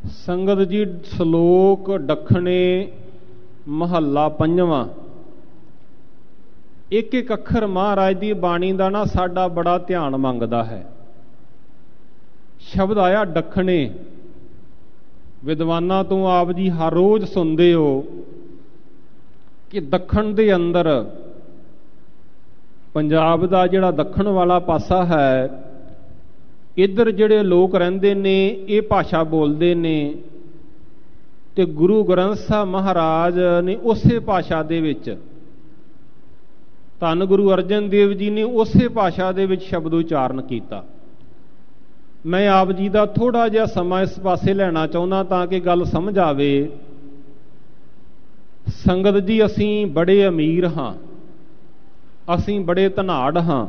ਸੰਗਤ ਜੀ, ਸ਼ਲੋਕ ਦੱਖਣੇ ਮਹੱਲਾ ਪੰਜਵਾਂ। ਇੱਕ ਇੱਕ ਅੱਖਰ ਮਹਾਰਾਜ ਦੀ ਬਾਣੀ ਦਾ ਨਾ ਸਾਡਾ ਬੜਾ ਧਿਆਨ ਮੰਗਦਾ ਹੈ। ਸ਼ਬਦ ਆਇਆ ਦੱਖਣੇ। ਵਿਦਵਾਨਾਂ ਤੋਂ ਆਪ ਜੀ ਹਰ ਰੋਜ਼ ਸੁਣਦੇ ਹੋ ਕਿ ਦੱਖਣ ਦੇ ਅੰਦਰ ਪੰਜਾਬ ਦਾ ਜਿਹੜਾ ਦੱਖਣ ਵਾਲਾ ਪਾਸਾ ਹੈ, ਇੱਧਰ ਜਿਹੜੇ ਲੋਕ ਰਹਿੰਦੇ ਨੇ ਇਹ ਭਾਸ਼ਾ ਬੋਲਦੇ ਨੇ, ਤੇ ਗੁਰੂ ਗ੍ਰੰਥ ਸਾਹਿਬ ਮਹਾਰਾਜ ਨੇ ਉਸੇ ਭਾਸ਼ਾ ਦੇ ਵਿੱਚ, ਧੰਨ ਗੁਰੂ ਅਰਜਨ ਦੇਵ ਜੀ ਨੇ ਉਸੇ ਭਾਸ਼ਾ ਦੇ ਵਿੱਚ ਸ਼ਬਦ ਉਚਾਰਨ ਕੀਤਾ। ਮੈਂ ਆਪ ਜੀ ਦਾ ਥੋੜ੍ਹਾ ਜਿਹਾ ਸਮਾਂ ਇਸ ਪਾਸੇ ਲੈਣਾ ਚਾਹੁੰਦਾ ਤਾਂ ਕਿ ਗੱਲ ਸਮਝ ਆਵੇ। ਸੰਗਤ ਜੀ, ਅਸੀਂ ਬੜੇ ਅਮੀਰ ਹਾਂ, ਅਸੀਂ ਬੜੇ ਧਨਾੜ ਹਾਂ।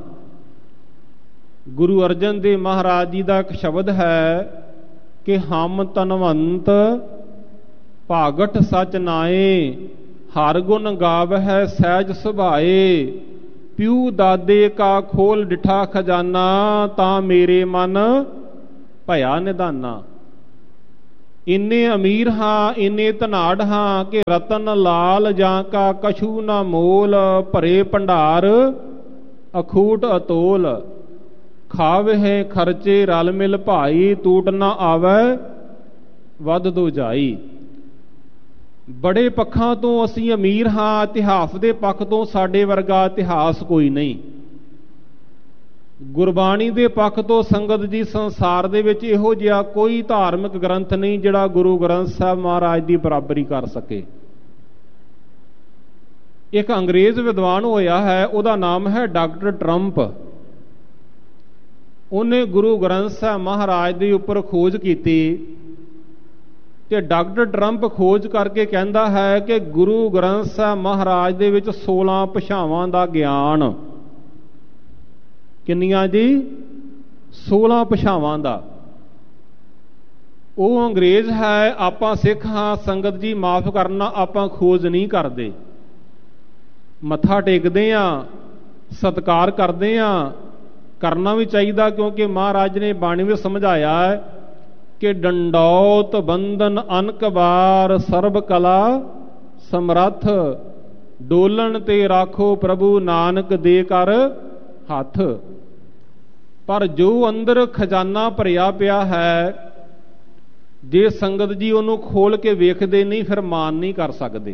ਗੁਰੂ ਅਰਜਨ ਦੇਵ ਮਹਾਰਾਜ ਜੀ ਦਾ ਇੱਕ ਸ਼ਬਦ ਹੈ ਕਿ ਹਮ ਧਨਵੰਤ ਭਾਗਠ ਸਚ ਨਾਏ, ਹਰ ਗੁਣ ਗਾਵਹਿ ਸਹਿਜ ਸੁਭਾਏ, ਪਿਉ ਦਾਦੇ ਕਾ ਖੋਲ ਡਿਠਾ ਖਜ਼ਾਨਾ, ਤਾਂ ਮੇਰੇ ਮਨ ਭਇਆ ਨਿਧਾਨਾ। ਇੰਨੇ ਅਮੀਰ ਹਾਂ, ਇੰਨੇ ਧਨਾੜ ਹਾਂ ਕਿ ਰਤਨ ਲਾਲ ਜਾਂ ਕਾ ਕਛੂ ਨਾ ਮੋਲ, ਭਰੇ ਭੰਡਾਰ ਅਖੂਟ ਅਤੋਲ, ਖਾਵਹਿ ਖਰਚੇ ਰਲ ਮਿਲ ਭਾਈ, ਟੂਟ ਨਾ ਆਵੈ ਵੱਧ ਦੋ ਜਾਈ। ਬੜੇ ਪੱਖਾਂ ਤੋਂ ਅਸੀਂ ਅਮੀਰ ਹਾਂ, ਇਤਿਹਾਸ ਦੇ ਪੱਖ ਤੋਂ ਸਾਡੇ ਵਰਗਾ ਇਤਿਹਾਸ ਕੋਈ ਨਹੀਂ। ਗੁਰਬਾਣੀ ਦੇ ਪੱਖ ਤੋਂ ਸੰਗਤ ਜੀ, ਸੰਸਾਰ ਦੇ ਵਿੱਚ ਇਹੋ ਜਿਹਾ ਕੋਈ ਧਾਰਮਿਕ ਗ੍ਰੰਥ ਨਹੀਂ ਜਿਹੜਾ ਗੁਰੂ ਗ੍ਰੰਥ ਸਾਹਿਬ ਮਹਾਰਾਜ ਦੀ ਬਰਾਬਰੀ ਕਰ ਸਕੇ। ਇੱਕ ਅੰਗਰੇਜ਼ ਵਿਦਵਾਨ ਹੋਇਆ ਹੈ, ਉਹਦਾ ਨਾਮ ਹੈ ਡਾਕਟਰ ਟਰੰਪ। ਉਹਨੇ ਗੁਰੂ ਗ੍ਰੰਥ ਸਾਹਿਬ ਮਹਾਰਾਜ ਦੇ ਉੱਪਰ ਖੋਜ ਕੀਤੀ ਤੇ ਡਾਕਟਰ ਟਰੰਪ ਖੋਜ ਕਰਕੇ ਕਹਿੰਦਾ ਹੈ ਕਿ ਗੁਰੂ ਗ੍ਰੰਥ ਸਾਹਿਬ ਮਹਾਰਾਜ ਦੇ ਵਿੱਚ 16 ਭਾਸ਼ਾਵਾਂ ਦਾ ਗਿਆਨ। ਕਿੰਨੀਆਂ ਜੀ? 16 ਭਾਸ਼ਾਵਾਂ ਦਾ। ਉਹ ਅੰਗਰੇਜ਼ ਹੈ, ਆਪਾਂ ਸਿੱਖ ਹਾਂ। ਸੰਗਤ ਜੀ ਮਾਫ ਕਰਨਾ, ਆਪਾਂ ਖੋਜ ਨਹੀਂ ਕਰਦੇ, ਮੱਥਾ ਟੇਕਦੇ ਹਾਂ, ਸਤਿਕਾਰ ਕਰਦੇ ਹਾਂ, ਕਰਨਾ ਵੀ ਚਾਹੀਦਾ, ਕਿਉਂਕਿ ਮਹਾਰਾਜ ਨੇ ਬਾਣੀ ਵਿੱਚ ਸਮਝਾਇਆ ਹੈ ਕਿ ਡੰਡੌਤ ਬੰਧਨ ਅਨਕ ਵਾਰ, ਸਰਬ ਕਲਾ ਸਮਰੱਥ, ਡੋਲਣ ਤੇ ਰਾਖੋ ਪ੍ਰਭੂ ਨਾਨਕ ਦੇ ਕਰ ਹੱਥ। ਪਰ ਜੋ ਅੰਦਰ ਖਜ਼ਾਨਾ ਭਰਿਆ ਪਿਆ ਹੈ, ਜੇ ਸੰਗਤ ਜੀ ਉਹਨੂੰ ਖੋਲ ਕੇ ਵੇਖਦੇ ਨਹੀਂ, ਫਿਰ ਮਾਨ ਨਹੀਂ ਕਰ ਸਕਦੇ।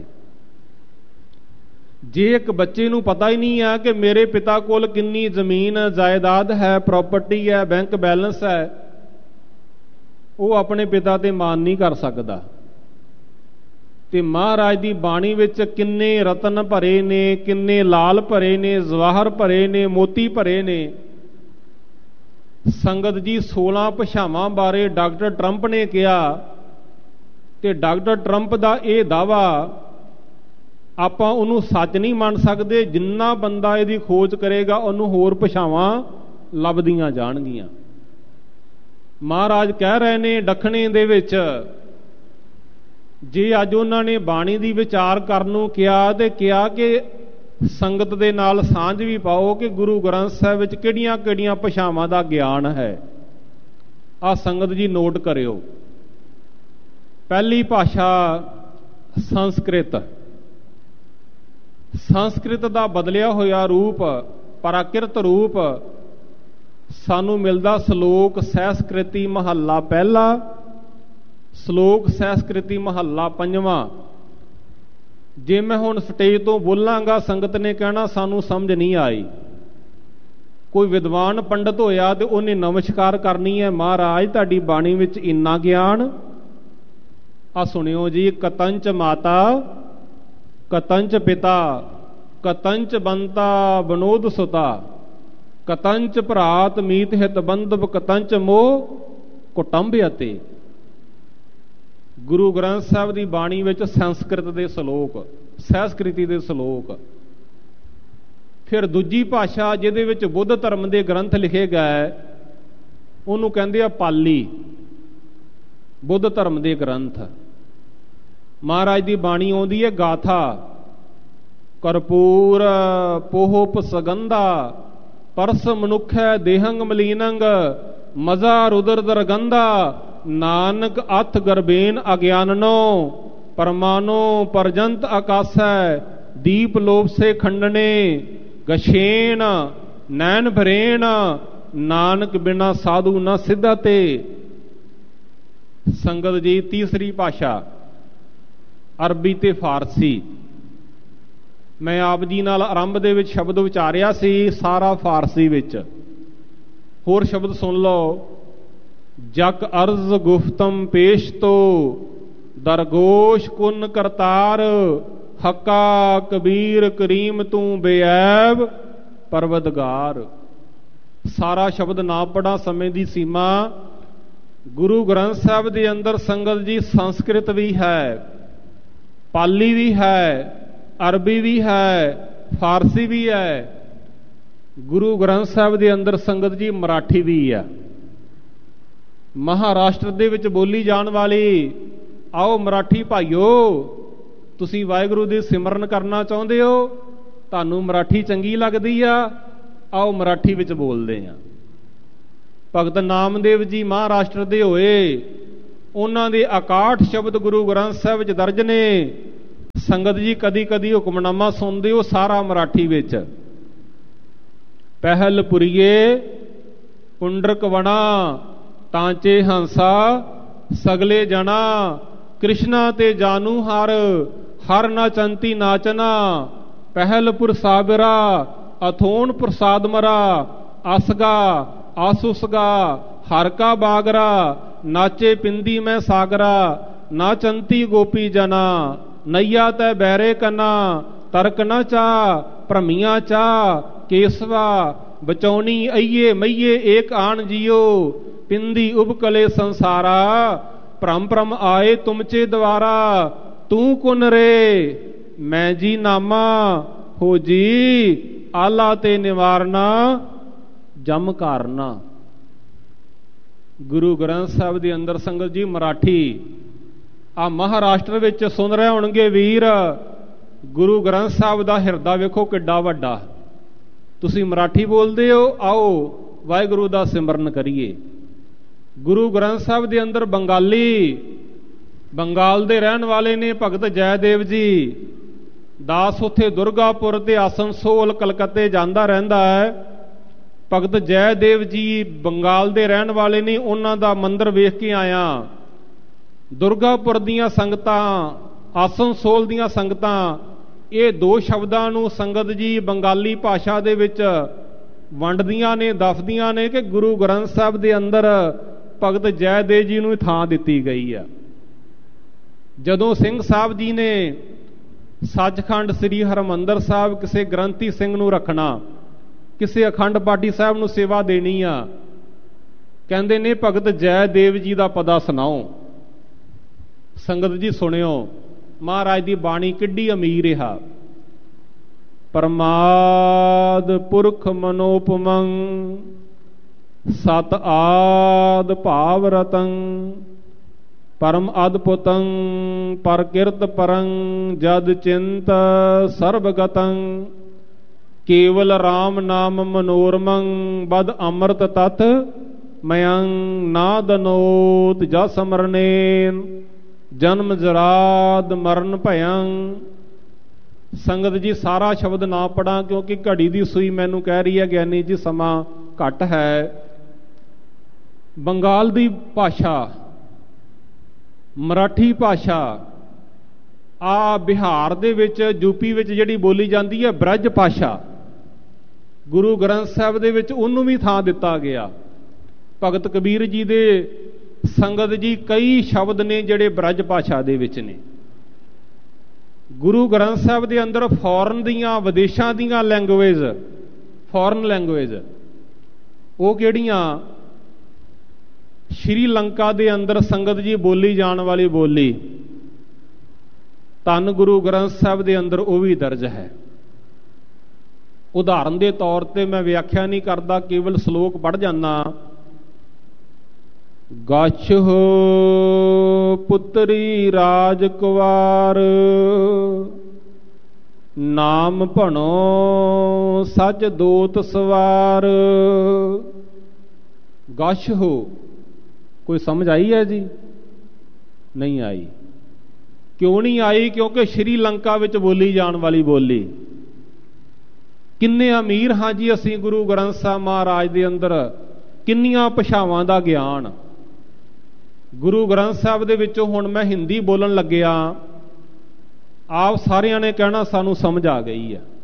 ਜੇ ਇੱਕ ਬੱਚੇ ਨੂੰ ਪਤਾ ਹੀ ਨਹੀਂ ਹੈ ਕਿ ਮੇਰੇ ਪਿਤਾ ਕੋਲ ਕਿੰਨੀ ਜ਼ਮੀਨ ਜਾਇਦਾਦ ਹੈ, ਪ੍ਰਾਪਰਟੀ ਹੈ, ਬੈਂਕ ਬੈਲੈਂਸ ਹੈ, ਉਹ ਆਪਣੇ ਪਿਤਾ ਤੇ ਮਾਨ ਨਹੀਂ ਕਰ ਸਕਦਾ। ਤੇ ਮਹਾਰਾਜ ਦੀ ਬਾਣੀ ਵਿੱਚ ਕਿੰਨੇ ਰਤਨ ਭਰੇ ਨੇ, ਕਿੰਨੇ ਲਾਲ ਭਰੇ ਨੇ, ਜਵਾਹਰ ਭਰੇ ਨੇ, ਮੋਤੀ ਭਰੇ ਨੇ। ਸੰਗਤ ਜੀ, 16 ਭਾਸ਼ਾਵਾਂ ਬਾਰੇ ਡਾਕਟਰ ਟਰੰਪ ਨੇ ਕਿਹਾ, ਤੇ ਡਾਕਟਰ ਟਰੰਪ ਦਾ ਇਹ ਦਾਅਵਾ ਆਪਾਂ ਉਹਨੂੰ ਸੱਚ ਨਹੀਂ ਮੰਨ ਸਕਦੇ। ਜਿੰਨਾ ਬੰਦਾ ਇਹਦੀ ਖੋਜ ਕਰੇਗਾ, ਉਹਨੂੰ ਹੋਰ ਭਾਸ਼ਾਵਾਂ ਲੱਭਦੀਆਂ ਜਾਣਗੀਆਂ। ਮਹਾਰਾਜ ਕਹਿ ਰਹੇ ਨੇ ਦੱਖਣੇ ਦੇ ਵਿੱਚ, ਜੇ ਅੱਜ ਉਹਨਾਂ ਨੇ ਬਾਣੀ ਦੀ ਵਿਚਾਰ ਕਰਨ ਨੂੰ ਕਿਹਾ ਤੇ ਕਿਹਾ ਕਿ ਸੰਗਤ ਦੇ ਨਾਲ ਸਾਂਝ ਵੀ ਪਾਓ ਕਿ ਗੁਰੂ ਗ੍ਰੰਥ ਸਾਹਿਬ ਵਿੱਚ ਕਿਹੜੀਆਂ ਕਿਹੜੀਆਂ ਭਾਸ਼ਾਵਾਂ ਦਾ ਗਿਆਨ ਹੈ। ਆਹ ਸੰਗਤ ਜੀ ਨੋਟ ਕਰਿਓ। ਪਹਿਲੀ ਭਾਸ਼ਾ ਸੰਸਕ੍ਰਿਤ। ਸੰਸਕ੍ਰਿਤ ਦਾ ਬਦਲਿਆ ਹੋਇਆ ਰੂਪ, ਪ੍ਰਾਕਿਰਤ ਰੂਪ ਸਾਨੂੰ ਮਿਲਦਾ ਸ਼ਲੋਕ ਸਹਿਸਕ੍ਰਿਤੀ ਮਹੱਲਾ ਪਹਿਲਾ, ਸ਼ਲੋਕ ਸਹਿਸਕ੍ਰਿਤੀ ਮਹੱਲਾ ਪੰਜਵਾਂ। ਜੇ ਮੈਂ ਹੁਣ ਸਟੇਜ ਤੋਂ ਬੋਲਾਂਗਾ, ਸੰਗਤ ਨੇ ਕਹਿਣਾ ਸਾਨੂੰ ਸਮਝ ਨਹੀਂ ਆਈ। ਕੋਈ ਵਿਦਵਾਨ ਪੰਡਤ ਹੋਇਆ ਤੇ ਉਹਨੇ ਨਮਸਕਾਰ ਕਰਨੀ ਹੈ, ਮਹਾਰਾਜ ਤੁਹਾਡੀ ਬਾਣੀ ਵਿੱਚ ਇੰਨਾ ਗਿਆਨ। ਆ ਸੁਣਿਓ ਜੀ। ਕਤੰਚ ਮਾਤਾ ਕਤੰਚ ਪਿਤਾ, ਕਤੰਚ ਬੰਤਾ ਬਨੋਦ ਸੁਤਾ, ਕਤੰਚ ਭਰਾਤ ਮੀਤ ਹਿਤ ਬੰਧਵ, ਕਤੰਚ ਮੋਹ ਕੁਟੰਬ ਅਤੇ। ਗੁਰੂ ਗ੍ਰੰਥ ਸਾਹਿਬ ਦੀ ਬਾਣੀ ਵਿੱਚ ਸੰਸਕ੍ਰਿਤ ਦੇ ਸ਼ਲੋਕ, ਸਹਿਸਕ੍ਰਿਤੀ ਦੇ ਸ਼ਲੋਕ। ਫਿਰ ਦੂਜੀ ਭਾਸ਼ਾ ਜਿਹਦੇ ਵਿੱਚ ਬੁੱਧ ਧਰਮ ਦੇ ਗ੍ਰੰਥ ਲਿਖੇ ਗਏ, ਉਹਨੂੰ ਕਹਿੰਦੇ ਆ ਪਾਲੀ। ਬੁੱਧ ਧਰਮ ਦੇ ਗ੍ਰੰਥ। ਮਹਾਰਾਜ ਦੀ ਬਾਣੀ ਆਉਂਦੀ ਹੈ ਗਾਥਾ। ਕਰਪੂਰ ਪੋਹਪ ਸਗੰਧਾ, ਪਰਸ ਮਨੁੱਖੈ ਦੇਹੰਗ ਮਲੀਨੰਗ, ਮਜ਼ਾ ਰੁਦਰ ਦਰਗੰਧਾ, ਨਾਨਕ ਅਥ ਗਰਬੇਨ ਅਗਿਆਨਨੋ ਪਰਮਾਨੋ ਪਰਜੰਤ ਆਕਾਸੈ ਦੀਪ ਲੋਭ ਸੇ ਖੰਡਨੇ ਗਸ਼ੇਨ ਨੈਣ ਭਰੇਣ ਨਾਨਕ ਬਿਨਾ ਸਾਧੂ ਨਾ ਸਿੱਧਾ ਤੇ। ਸੰਗਤ ਜੀ, ਤੀਸਰੀ ਭਾਸ਼ਾ ਅਰਬੀ ਤੇ ਫਾਰਸੀ। ਮੈਂ ਆਪ ਜੀ ਨਾਲ ਆਰੰਭ ਦੇ ਵਿੱਚ ਸ਼ਬਦ ਉਚਾਰਿਆ ਸੀ, ਸਾਰਾ ਫਾਰਸੀ ਵਿੱਚ। ਹੋਰ ਸ਼ਬਦ ਸੁਣ ਲਓ। ਜਕ ਅਰਜ਼ ਗੁਫਤਮ ਪੇਸ਼ ਤੋ ਦਰਗੋਸ਼ ਕੁਨ ਕਰਤਾਰ ਹੱਕਾ ਕਬੀਰ ਕਰੀਮ ਤੂੰ ਬੇਐਬ ਪਰਵਦਗਾਰ। ਸਾਰਾ ਸ਼ਬਦ ਨਾ ਪੜਾਂ, ਸਮੇਂ ਦੀ ਸੀਮਾ। ਗੁਰੂ ਗ੍ਰੰਥ ਸਾਹਿਬ ਦੇ ਅੰਦਰ ਸੰਗਤ ਜੀ ਸੰਸਕ੍ਰਿਤ ਵੀ ਹੈ, ਪਾਲੀ ਵੀ ਹੈ, ਅਰਬੀ ਵੀ ਹੈ, ਫਾਰਸੀ ਵੀ ਹੈ। ਗੁਰੂ ਗ੍ਰੰਥ ਸਾਹਿਬ ਦੇ ਅੰਦਰ ਸੰਗਤ ਜੀ ਮਰਾਠੀ ਵੀ ਹੈ। ਮਹਾਰਾਸ਼ਟਰ ਦੇ ਵਿੱਚ ਬੋਲੀ ਜਾਣ ਵਾਲੀ, ਆਓ ਮਰਾਠੀ ਭਾਈਓ, ਤੁਸੀਂ ਵਾਹਿਗੁਰੂ ਦੀ ਸਿਮਰਨ ਕਰਨਾ ਚਾਹੁੰਦੇ ਹੋ, ਤੁਹਾਨੂੰ ਮਰਾਠੀ ਚੰਗੀ ਲੱਗਦੀ ਆ, ਆਓ ਮਰਾਠੀ ਵਿੱਚ ਬੋਲਦੇ ਆ। ਭਗਤ ਨਾਮਦੇਵ ਜੀ ਮਹਾਰਾਸ਼ਟਰ ਦੇ ਹੋਏ, ਉਹਨਾਂ ਦੇ 61 ਸ਼ਬਦ ਗੁਰੂ ਗ੍ਰੰਥ ਸਾਹਿਬ ਵਿੱਚ ਦਰਜ ਨੇ। ਸੰਗਤ ਜੀ ਕਦੀ ਕਦੀ ਹੁਕਮਨਾਮਾ ਸੁਣਦੇ ਹੋ, ਸਾਰਾ ਮਰਾਠੀ ਵਿੱਚ। ਪਹਿਲ ਪੁਰੀਏ ਪੁੰਡਰਕ ਵਣਾ ਤਾਂਚੇ ਹੰਸਾ ਸਗਲੇ ਜਣਾ ਕ੍ਰਿਸ਼ਨਾ ਤੇ ਜਾਨੂ ਹਰ ਹਰ ਨਾ ਚੰਤੀ ਨਾਚਨਾ ਪਹਿਲਪੁਰ ਸਾਬਰਾ ਅਥੋਨ ਪ੍ਰਸਾਦ ਮਰਾ ਅਸਗਾ ਆਸੁਸਗਾ ਹਰ ਕਾ ਬਾਗਰਾ ਨਾਚੇ ਪਿੰਦੀ ਮੈਂ ਸਾਗਰਾ ਨਾ ਚੰਤੀ ਗੋਪੀ ਜਨਾ ਨਈਆ ਤੈ ਬੈਰੇ ਕਨਾ ਤਰਕ ਨਾ ਚਾ ਭ੍ਰਮੀਆਂ ਚਾ ਕੇਸਵਾ ਬਚੌਣੀ ਅਈਏ ਮਈਏ ਏਕ ਆਣ ਜੀਓ ਪਿੰਦੀ ਉਬਕਲੇ ਸੰਸਾਰਾ ਭ੍ਰਮ ਭ੍ਰਮ ਆਏ ਤੁਮਚੇ ਦਵਾਰਾ ਤੂੰ ਕੁਨ ਰੇ ਮੈਂ ਜੀ ਨਾਮਾ ਹੋ ਜੀ ਆਲਾ ਤੇ ਨਿਵਾਰਨਾ ਜਮ ਕਾਰਨਾ। ਗੁਰੂ ਗ੍ਰੰਥ ਸਾਹਿਬ ਦੇ ਅੰਦਰ ਸੰਗਤ ਜੀ ਮਰਾਠੀ ਆ ਮਹਾਰਾਸ਼ਟਰ ਵਿੱਚ ਸੁਣ ਰਹੇ ਹੋਣਗੇ ਵੀਰ। ਗੁਰੂ ਗ੍ਰੰਥ ਸਾਹਿਬ ਦਾ ਹਿਰਦਾ ਵੇਖੋ ਕਿੱਡਾ ਵੱਡਾ। ਤੁਸੀਂ ਮਰਾਠੀ ਬੋਲਦੇ ਹੋ, ਆਓ ਵਾਹਿਗੁਰੂ ਦਾ ਸਿਮਰਨ ਕਰੀਏ। ਗੁਰੂ ਗ੍ਰੰਥ ਸਾਹਿਬ ਦੇ ਅੰਦਰ ਬੰਗਾਲੀ, ਬੰਗਾਲ ਦੇ ਰਹਿਣ ਵਾਲੇ ਨੇ ਭਗਤ ਜੈਦੇਵ ਜੀ ਦਾਸ, ਉੱਥੇ ਦੁਰਗਾਪੁਰ ਤੇ ਆਸਨਸੋਲ ਕਲਕੱਤੇ ਜਾਂਦਾ ਰਹਿੰਦਾ ਹੈ। ਭਗਤ ਜੈਦੇਵ ਜੀ ਬੰਗਾਲ ਦੇ ਰਹਿਣ ਵਾਲੇ ਨੇ, ਉਹਨਾਂ ਦਾ ਮੰਦਿਰ ਵੇਖ ਕੇ ਆਇਆ। ਦੁਰਗਾਪੁਰ ਦੀਆਂ ਸੰਗਤਾਂ, ਆਸਨਸੋਲ ਦੀਆਂ ਸੰਗਤਾਂ, ਇਹ ਦੋ ਸ਼ਬਦਾਂ ਨੂੰ ਸੰਗਤ ਜੀ ਬੰਗਾਲੀ ਭਾਸ਼ਾ ਦੇ ਵਿੱਚ ਵੰਡਦੀਆਂ ਨੇ, ਦੱਸਦੀਆਂ ਨੇ ਕਿ ਗੁਰੂ ਗ੍ਰੰਥ ਸਾਹਿਬ ਦੇ ਅੰਦਰ ਭਗਤ ਜੈਦੇਵ ਜੀ ਨੂੰ ਥਾਂ ਦਿੱਤੀ ਗਈ ਆ। ਜਦੋਂ ਸਿੰਘ ਸਾਹਿਬ ਜੀ ਨੇ ਸੱਚਖੰਡ ਸ੍ਰੀ ਹਰਿਮੰਦਰ ਸਾਹਿਬ ਕਿਸੇ ਗ੍ਰੰਥੀ ਸਿੰਘ ਨੂੰ ਰੱਖਣਾ, ਕਿਸੇ ਅਖੰਡ ਪਾਠੀ ਸਾਹਿਬ ਨੂੰ ਸੇਵਾ ਦੇਣੀ ਆ, ਕਹਿੰਦੇ ਨੇ ਭਗਤ ਜੈਦੇਵ ਜੀ ਦਾ ਪਤਾ ਸੁਣਾਓ। ਸੰਗਤ ਜੀ ਸੁਣਿਓ, ਮਹਾਰਾਜ ਦੀ ਬਾਣੀ ਕਿੱਡੀ ਅਮੀਰ ਆ। ਪਰਮਾਦ ਪੁਰਖ ਮਨੋਪਮੰ ਸਤ ਆਦ ਭਾਵ ਰਤੰ ਪਰਮ ਅਦਭੁਤੰ ਪਰਕਿਰਤ ਪਰੰ ਜਦ ਚਿੰਤ ਸਰਬਗਤੰ ਕੇਵਲ ਰਾਮ ਨਾਮ ਮਨੋਰਮੰ ਬਦ ਅੰਮ੍ਰਿਤ ਤਤ ਮਯੰ ਨਾਦਨੋਤ ਜਸ ਸਮਰਨੇਨ ਜਨਮ ਜਰਾਦ ਮਰਨ ਭਯੰ। ਸੰਗਤ ਜੀ ਸਾਰਾ ਸ਼ਬਦ ਨਾ ਪੜਾਂ ਕਿਉਂਕਿ ਘੜੀ ਦੀ ਸੂਈ ਮੈਨੂੰ ਕਹਿ ਰਹੀ ਹੈ ਗਿਆਨੀ ਜੀ ਸਮਾਂ ਘੱਟ ਹੈ। ਬੰਗਾਲ ਦੀ ਭਾਸ਼ਾ, ਮਰਾਠੀ ਭਾਸ਼ਾ, ਆ ਬਿਹਾਰ ਦੇ ਵਿੱਚ, ਯੂਪੀ ਵਿੱਚ ਜਿਹੜੀ ਬੋਲੀ ਜਾਂਦੀ ਹੈ ਬ੍ਰਜ ਭਾਸ਼ਾ, ਗੁਰੂ ਗ੍ਰੰਥ ਸਾਹਿਬ ਦੇ ਵਿੱਚ ਉਹਨੂੰ ਵੀ ਥਾਂ ਦਿੱਤਾ ਗਿਆ। ਭਗਤ ਕਬੀਰ ਜੀ ਦੇ ਸੰਗਤ ਜੀ ਕਈ ਸ਼ਬਦ ਨੇ ਜਿਹੜੇ ਬ੍ਰਜ ਭਾਸ਼ਾ ਦੇ ਵਿੱਚ ਨੇ। ਗੁਰੂ ਗ੍ਰੰਥ ਸਾਹਿਬ ਦੇ ਅੰਦਰ ਫੋਰਨ ਦੀਆਂ, ਵਿਦੇਸ਼ਾਂ ਦੀਆਂ ਲੈਂਗੁਏਜ, ਫੋਰਨ ਲੈਂਗੁਏਜ ਉਹ ਕਿਹੜੀਆਂ? ਸ਼੍ਰੀ ਲੰਕਾ ਦੇ ਅੰਦਰ ਸੰਗਤ ਜੀ ਬੋਲੀ ਜਾਣ ਵਾਲੀ ਬੋਲੀ, ਧੰਨ ਗੁਰੂ ਗ੍ਰੰਥ ਸਾਹਿਬ ਦੇ ਅੰਦਰ ਉਹ ਵੀ ਦਰਜ ਹੈ। ਉਦਾਹਰਨ ਦੇ ਤੌਰ ਤੇ ਮੈਂ ਵਿਆਖਿਆ ਨਹੀਂ ਕਰਦਾ, ਕੇਵਲ ਸ਼ਲੋਕ ਪੜ੍ਹ ਜਾਂਦਾ। ਗਛ ਹੋ ਪੁੱਤਰੀ ਰਾਜ ਕੁਵਾਰ ਨਾਮ ਭਣੋ ਸਚ ਦੋਤ ਸਵਾਰ। ਗਛ ਹੋ, ਕੋਈ ਸਮਝ ਆਈ ਹੈ ਜੀ? ਨਹੀਂ ਆਈ। ਕਿਉਂ ਨਹੀਂ ਆਈ? ਕਿਉਂਕਿ ਸ਼੍ਰੀਲੰਕਾ ਵਿੱਚ ਬੋਲੀ ਜਾਣ ਵਾਲੀ ਬੋਲੀ। ਕਿੰਨੇ ਅਮੀਰ ਹਾਂ ਜੀ ਅਸੀਂ ਗੁਰੂ ਗ੍ਰੰਥ ਸਾਹਿਬ ਮਹਾਰਾਜ ਦੇ ਅੰਦਰ, ਕਿੰਨੀਆਂ ਭਾਸ਼ਾਵਾਂ ਦਾ ਗਿਆਨ। ਗੁਰੂ ਗ੍ਰੰਥ ਸਾਹਿਬ ਦੇ ਵਿੱਚੋਂ ਹੁਣ ਮੈਂ ਹਿੰਦੀ ਬੋਲਣ ਲੱਗਿਆ, ਆਪ ਸਾਰਿਆਂ ਨੇ ਕਹਿਣਾ ਸਾਨੂੰ ਸਮਝ ਆ ਗਈ ਹੈ।